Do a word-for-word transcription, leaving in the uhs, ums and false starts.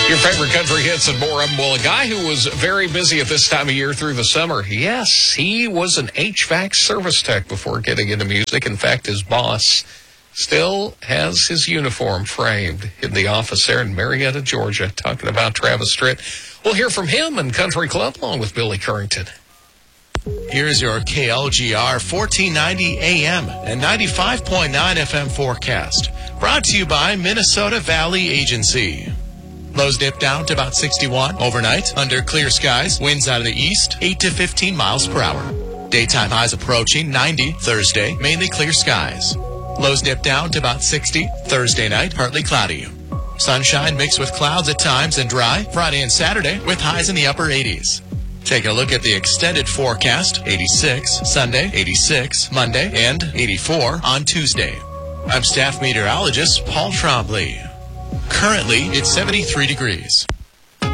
Your favorite country hits and more. Well, a guy who was very busy at this time of year through the summer, yes, he was an H V A C service tech before getting into music. In fact, his boss still has his uniform framed in the office there in Marietta, Georgia, talking about Travis Tritt. We'll hear from him in Country Club along with Billy Currington. Here's your K L G R fourteen ninety A M and ninety-five point nine F M forecast. Brought to you by Minnesota Valley Agency. Lows dip down to about sixty-one overnight. Under clear skies, winds out of the east, eight to fifteen miles per hour. Daytime highs approaching ninety Thursday, mainly clear skies. Lows dip down to about sixty Thursday night, partly cloudy. Sunshine mixed with clouds at times and dry Friday and Saturday with highs in the upper eighties. Taking a look at the extended forecast, eighty-six Sunday, eighty-six Monday, and eighty-four on Tuesday. I'm staff meteorologist Paul Trombley. Currently, it's seventy-three degrees.